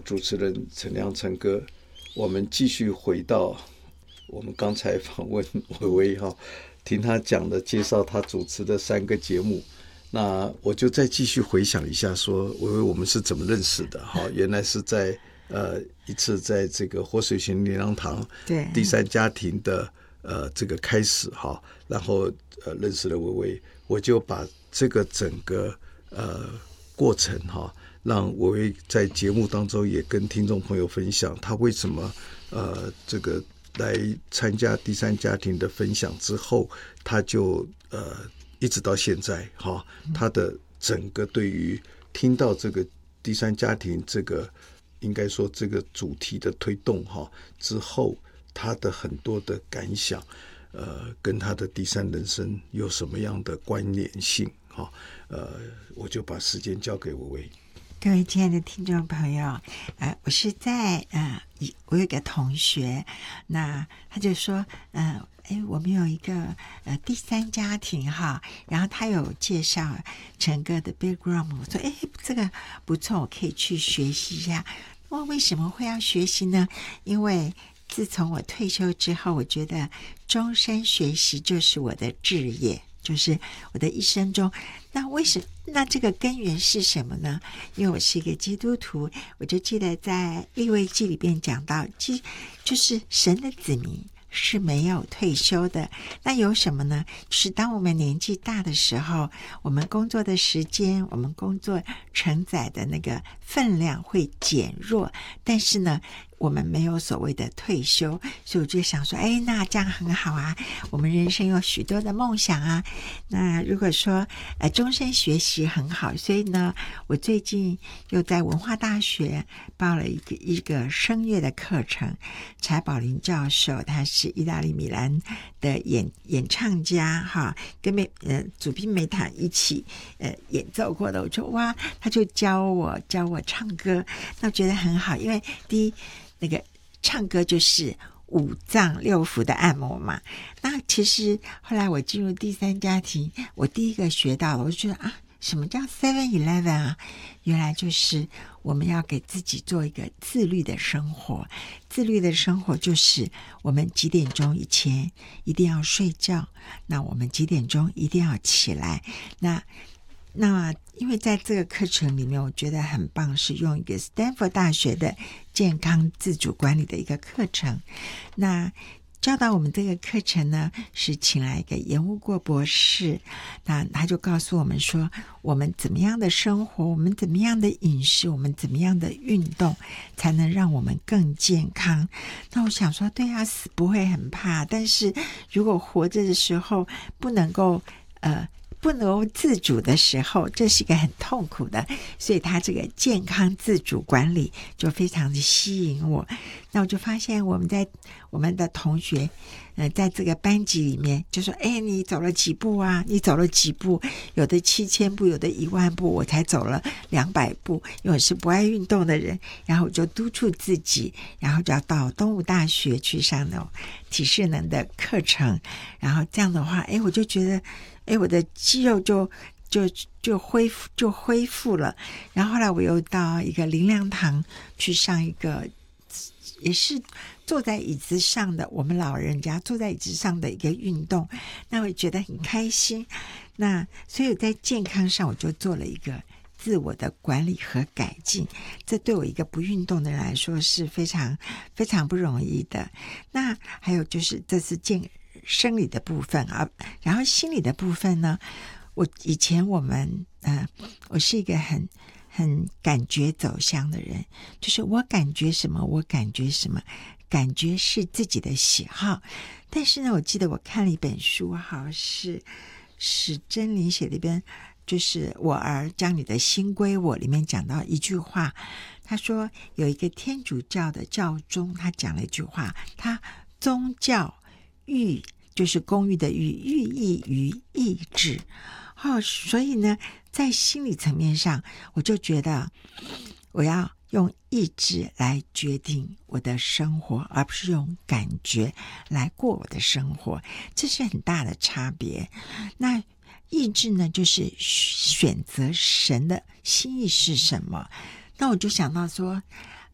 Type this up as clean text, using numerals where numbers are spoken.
主持人陈亮陈哥，我们继续回到我们刚才访问薇薇哈，听他讲的介绍他主持的3个节目，那我就再继续回想一下说，薇薇我们是怎么认识的哈？原来是在一次在这个活水泉灵粮堂对第3家庭的这个开始哈，然后认识了薇薇，我就把这个整个过程哈，让薇薇在节目当中也跟听众朋友分享他为什么这个来参加第3家庭的分享之后，他就一直到现在哈，他的整个对于听到这个第3家庭这个应该说这个主题的推动哈之后，他的很多的感想跟他的第3人生有什么样的关联性哈？我就把时间交给薇薇。 各位亲爱的听众朋友，我是在我有一个同学，那他就说，我们有一个第3家庭哈，然后他有介绍陈哥的 background， 我说这个不错，我可以去学习一下。为什么会要学习呢？因为自从我退休之后，我觉得终身学习就是我的志业，就是我的一生中。那这个根源是什么呢？因为我是一个基督徒，我就记得在利未记里边讲到，就是神的子民是没有退休的。那有什么呢？就是当我们年纪大的时候，我们工作的时间，我们工作承载的那个分量会减弱，但是呢我们没有所谓的退休，所以我就想说，那这样很好啊，我们人生有许多的梦想啊。那如果说终身学习很好，所以呢我最近又在文化大学报了一个声乐的课程，柴宝林教授他是意大利米兰的演唱家哈，跟祖宾梅塔一起演奏过的。我说哇，他就教我唱歌，那我觉得很好，因为第一那个唱歌就是5脏6腑的按摩嘛。那其实后来我进入第3家庭，我第一个学到了，我就觉得什么叫 7-Eleven 啊？原来就是我们要给自己做一个自律的生活。自律的生活就是我们几点钟以前一定要睡觉，那我们几点钟一定要起来。那因为在这个课程里面我觉得很棒，是用一个斯坦福大学的健康自主管理的一个课程。那教导我们这个课程呢，是请来一个严无过博士，那他就告诉我们说，我们怎么样的生活，我们怎么样的饮食，我们怎么样的运动才能让我们更健康。那我想说，对啊，死不会很怕，但是如果活着的时候不能够自主的时候，这是一个很痛苦的，所以他这个健康自主管理就非常的吸引我。那我就发现我们的同学在这个班级里面就说，你走了几步啊？你走了几步？有的7000步，有的10000步，我才走了200步，因为我是不爱运动的人。然后我就督促自己，然后就要到东吴大学去上那种体适能的课程，然后这样的话我就觉得我的肌肉就恢复了。然后后来我又到一个灵粮堂去上一个也是坐在椅子上的，我们老人家坐在椅子上的一个运动，那我觉得很开心。那所以在健康上我就做了一个自我的管理和改进，这对我一个不运动的人来说是非常非常不容易的。那还有就是这是生理的部分啊，然后心理的部分呢，以前我是一个很感觉走向的人，就是我感觉什么我感觉什么，感觉是自己的喜好。但是呢，我记得我看了一本书，好像是史珍林写的一本，就是我儿将你的心归我，里面讲到一句话，他说有一个天主教的教宗，他讲了一句话，他宗教寓就是公寓的寓意于意志。所以呢在心理层面上，我就觉得我要用意志来决定我的生活，而不是用感觉来过我的生活，这是很大的差别。那意志呢，就是选择神的心意是什么。那我就想到说，